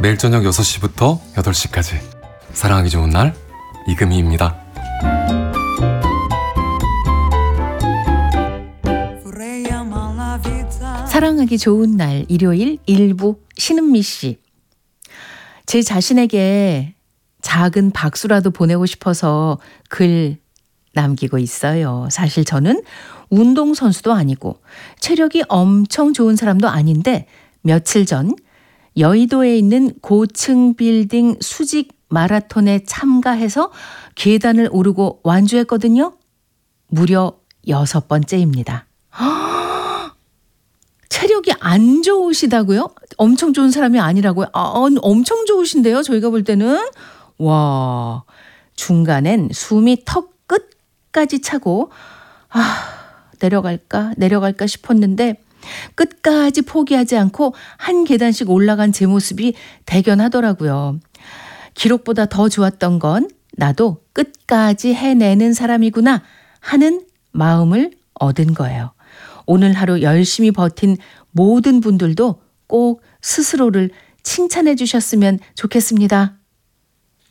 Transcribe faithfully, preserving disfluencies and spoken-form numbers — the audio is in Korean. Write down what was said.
매일 저녁 여섯 시부터 여덟 시까지 사랑하기 좋은 날 이금희입니다. 사랑하기 좋은 날 일요일 일부 신은미 씨. 제 자신에게 작은 박수라도 보내고 싶어서 글 남기고 있어요. 사실 저는 운동선수도 아니고 체력이 엄청 좋은 사람도 아닌데 며칠 전 여의도에 있는 고층 빌딩 수직 마라톤에 참가해서 계단을 오르고 완주했거든요. 무려 여섯 번째입니다. 체력이 안 좋으시다고요? 엄청 좋은 사람이 아니라고요? 아, 엄청 좋으신데요, 저희가 볼 때는. 와, 중간엔 숨이 턱 끝까지 차고 아, 내려갈까 내려갈까 싶었는데 끝까지 포기하지 않고 한 계단씩 올라간 제 모습이 대견하더라고요. 기록보다 더 좋았던 건 나도 끝까지 해내는 사람이구나 하는 마음을 얻은 거예요. 오늘 하루 열심히 버틴 모든 분들도 꼭 스스로를 칭찬해 주셨으면 좋겠습니다.